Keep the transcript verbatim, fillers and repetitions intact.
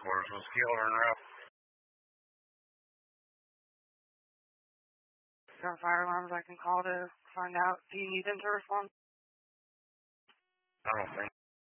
headquarters. Was Keeler en route? There are fire alarms I can call to find out. Do you need them to respond? I don't think